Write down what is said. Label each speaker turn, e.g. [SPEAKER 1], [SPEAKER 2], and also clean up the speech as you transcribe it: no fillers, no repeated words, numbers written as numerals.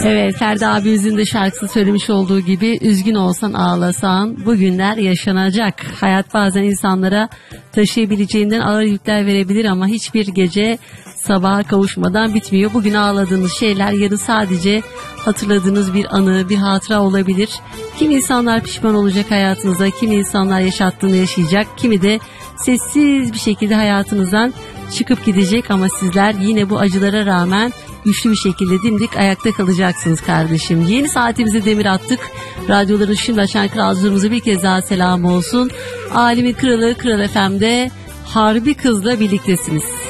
[SPEAKER 1] Evet, Ferdi abimizin de şarkısı söylemiş olduğu gibi üzgün olsan ağlasan bu günler yaşanacak. Hayat bazen insanlara taşıyabileceğinden ağır yükler verebilir ama hiçbir gece sabaha kavuşmadan bitmiyor. Bugün ağladığınız şeyler yarın sadece hatırladığınız bir anı, bir hatıra olabilir. Kimi insanlar pişman olacak hayatınıza, kimi insanlar yaşattığını yaşayacak, kimi de sessiz bir şekilde hayatınızdan çıkıp gidecek ama sizler yine bu acılara rağmen güçlü bir şekilde dimdik ayakta kalacaksınız kardeşim. Yeni saatimize demir attık. Radyoları şimdi açan kralcılarımıza bir kez daha selam olsun. Alemin kralı Kral FM'de Harbi Kız'la birliktesiniz.